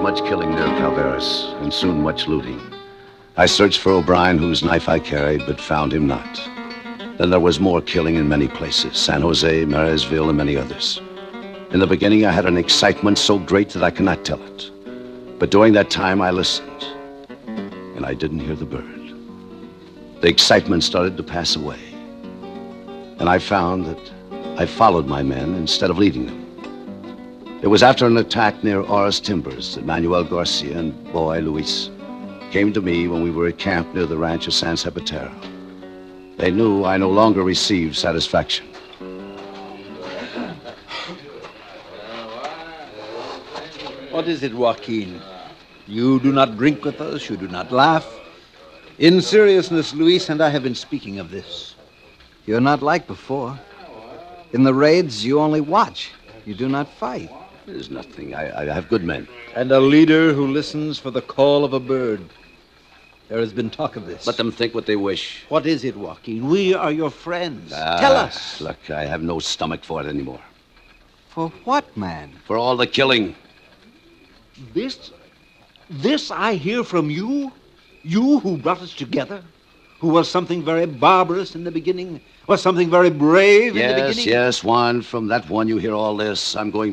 much killing near Calveras, and soon much looting. I searched for O'Brien, whose knife I carried, but found him not. Then there was more killing in many places, San Jose, Marysville, and many others. In the beginning, I had an excitement so great that I cannot tell it. But during that time, I listened, and I didn't hear the bird. The excitement started to pass away, and I found that I followed my men instead of leading them. It was after an attack near Oris Timbers that Manuel Garcia and boy Luis came to me when we were at camp near the ranch of San Sepultero. They knew I no longer received satisfaction. What is it, Joaquin? You do not drink with us, you do not laugh. In seriousness, Luis and I have been speaking of this. You're not like before. In the raids, you only watch. You do not fight. There's nothing. I have good men. And a leader who listens for the call of a bird. There has been talk of this. Let them think what they wish. What is it, Joaquin? We are your friends. Tell us. Look, I have no stomach for it anymore. For what, man? For all the killing. This I hear from you? You who brought us together? Who was something very barbarous in the beginning? Was something very brave in the beginning? Yes, Juan. From that one you hear all this. I'm going